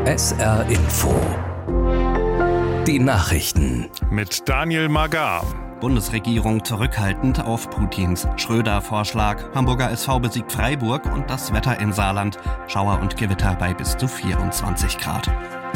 SR Info. Die Nachrichten. Mit Daniel Magar. Bundesregierung zurückhaltend auf Putins Schröder-Vorschlag. Hamburger SV besiegt Freiburg und das Wetter im Saarland. Schauer und Gewitter bei bis zu 24 Grad.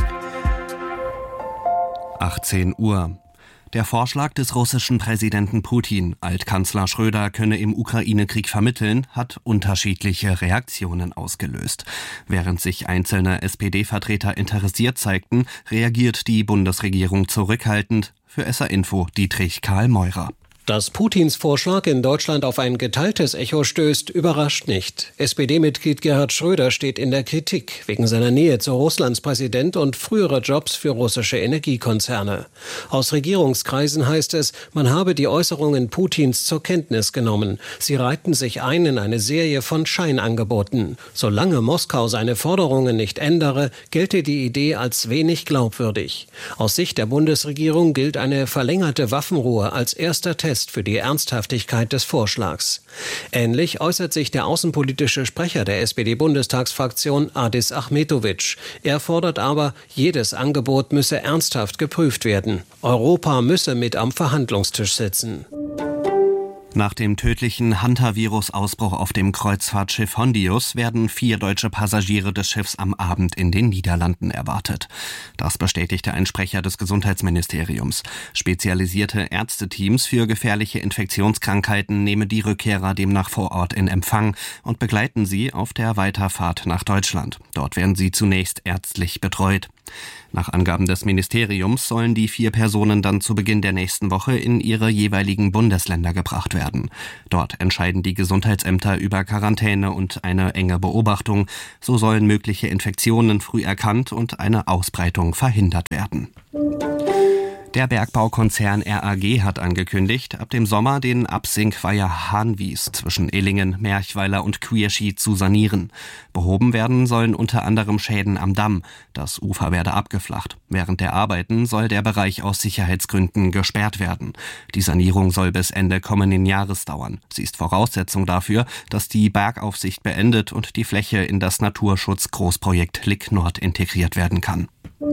18 Uhr. Der Vorschlag des russischen Präsidenten Putin, Altkanzler Schröder könne im Ukraine-Krieg vermitteln, hat unterschiedliche Reaktionen ausgelöst. Während sich einzelne SPD-Vertreter interessiert zeigten, reagiert die Bundesregierung zurückhaltend. Für SR Info Dietrich Karl Meurer. Dass Putins Vorschlag in Deutschland auf ein geteiltes Echo stößt, überrascht nicht. SPD-Mitglied Gerhard Schröder steht in der Kritik wegen seiner Nähe zu Russlands Präsident und früherer Jobs für russische Energiekonzerne. Aus Regierungskreisen heißt es, man habe die Äußerungen Putins zur Kenntnis genommen. Sie reihten sich ein in eine Serie von Scheinangeboten. Solange Moskau seine Forderungen nicht ändere, gelte die Idee als wenig glaubwürdig. Aus Sicht der Bundesregierung gilt eine verlängerte Waffenruhe als erster Test für die Ernsthaftigkeit des Vorschlags. Ähnlich äußert sich der außenpolitische Sprecher der SPD-Bundestagsfraktion Adis Achmetovic. Er fordert aber, jedes Angebot müsse ernsthaft geprüft werden. Europa müsse mit am Verhandlungstisch sitzen. Nach dem tödlichen Hantavirus-Ausbruch auf dem Kreuzfahrtschiff Hondius werden 4 deutsche Passagiere des Schiffs am Abend in den Niederlanden erwartet. Das bestätigte ein Sprecher des Gesundheitsministeriums. Spezialisierte Ärzteteams für gefährliche Infektionskrankheiten nehmen die Rückkehrer demnach vor Ort in Empfang und begleiten sie auf der Weiterfahrt nach Deutschland. Dort werden sie zunächst ärztlich betreut. Nach Angaben des Ministeriums sollen die 4 Personen dann zu Beginn der nächsten Woche in ihre jeweiligen Bundesländer gebracht werden. Dort entscheiden die Gesundheitsämter über Quarantäne und eine enge Beobachtung. So sollen mögliche Infektionen früh erkannt und eine Ausbreitung verhindert werden. Der Bergbaukonzern RAG hat angekündigt, ab dem Sommer den Absinkweiher Hahnwies zwischen Illingen, Merchweiler und Quierschied zu sanieren. Behoben werden sollen unter anderem Schäden am Damm. Das Ufer werde abgeflacht. Während der Arbeiten soll der Bereich aus Sicherheitsgründen gesperrt werden. Die Sanierung soll bis Ende kommenden Jahres dauern. Sie ist Voraussetzung dafür, dass die Bergaufsicht beendet und die Fläche in das Naturschutzgroßprojekt Lick Nord integriert werden kann.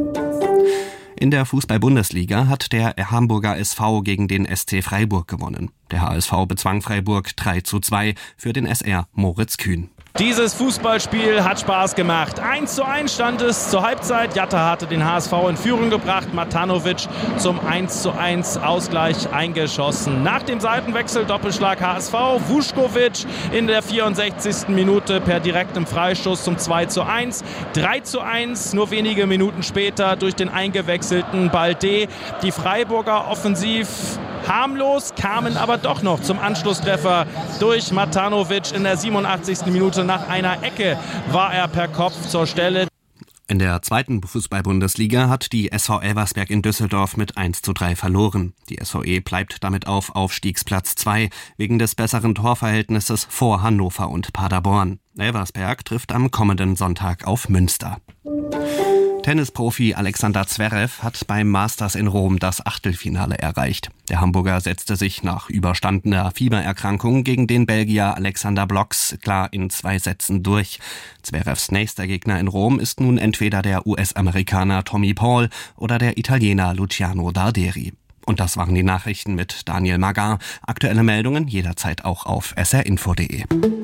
In der Fußball-Bundesliga hat der Hamburger SV gegen den SC Freiburg gewonnen. Der HSV bezwang Freiburg 3:2 für den SR Moritz Kühn. Dieses Fußballspiel hat Spaß gemacht. 1:1 stand es zur Halbzeit. Jatta hatte den HSV in Führung gebracht. Matanovic zum 1:1 Ausgleich eingeschossen. Nach dem Seitenwechsel Doppelschlag HSV. Vuskovic in der 64. Minute per direktem Freistoß zum 2:1. 3:1 nur wenige Minuten später durch den eingewechselten Balde. Die Freiburger offensiv harmlos, kamen aber doch noch zum Anschlusstreffer durch Matanovic in der 87. Minute. Nach einer Ecke war er per Kopf zur Stelle. In der zweiten Fußball-Bundesliga hat die SV Elversberg in Düsseldorf mit 1:3 verloren. Die SVE bleibt damit auf Aufstiegsplatz 2 wegen des besseren Torverhältnisses vor Hannover und Paderborn. Elversberg trifft am kommenden Sonntag auf Münster. Tennisprofi Alexander Zverev hat beim Masters in Rom das Achtelfinale erreicht. Der Hamburger setzte sich nach überstandener Fiebererkrankung gegen den Belgier Alexander Blocks klar in 2 Sätzen durch. Zverevs nächster Gegner in Rom ist nun entweder der US-Amerikaner Tommy Paul oder der Italiener Luciano Darderi. Und das waren die Nachrichten mit Daniel Magar. Aktuelle Meldungen jederzeit auch auf srinfo.de.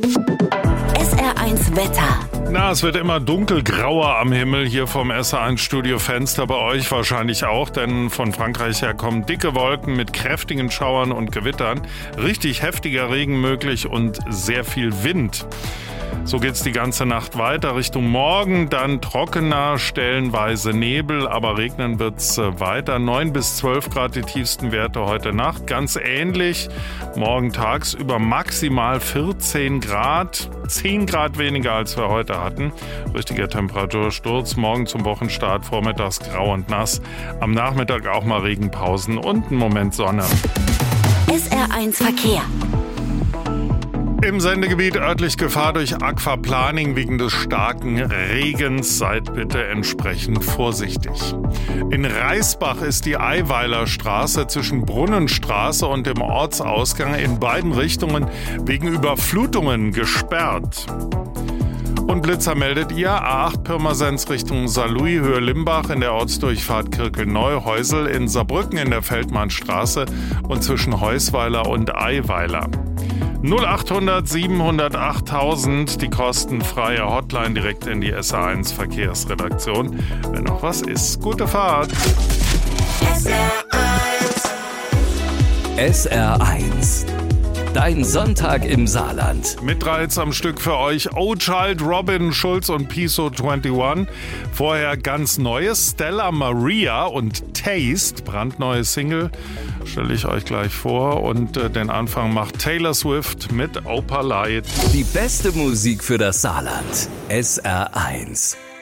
SR1 Wetter. Na, es wird immer dunkelgrauer am Himmel hier vom SR1-Studiofenster, bei euch wahrscheinlich auch, denn von Frankreich her kommen dicke Wolken mit kräftigen Schauern und Gewittern, richtig heftiger Regen möglich und sehr viel Wind. So geht's die ganze Nacht weiter. Richtung Morgen dann trockener, stellenweise Nebel, aber regnen wird's weiter. 9 bis 12 Grad die tiefsten Werte heute Nacht. Ganz ähnlich. Morgen tagsüber maximal 14 Grad. 10 Grad weniger als wir heute hatten. Richtiger Temperatursturz. Morgen zum Wochenstart vormittags grau und nass. Am Nachmittag auch mal Regenpausen und einen Moment Sonne. SR1 Verkehr. Im Sendegebiet örtlich Gefahr durch Aquaplaning wegen des starken Regens. Seid bitte entsprechend vorsichtig. In Reisbach ist die Eiweiler Straße zwischen Brunnenstraße und dem Ortsausgang in beiden Richtungen wegen Überflutungen gesperrt. Und Blitzer meldet ihr, A8 Pirmasens Richtung Saarlouis, Höhe Limbach in der Ortsdurchfahrt Kirkelneu-Heusel, in Saarbrücken in der Feldmannstraße und zwischen Heusweiler und Eiweiler. 0800 700 8000, die kostenfreie Hotline direkt in die SA1 Verkehrsredaktion. Wenn noch was ist, gute Fahrt. SR1. Dein Sonntag im Saarland. Mit 3 Hits am Stück für euch. Oh Child, Robin Schulz und Piso 21. Vorher ganz Neues. Stella Maria und Taste. Brandneue Single. Stelle ich euch gleich vor. Und den Anfang macht Taylor Swift mit Opalite. Die beste Musik für das Saarland. SR1.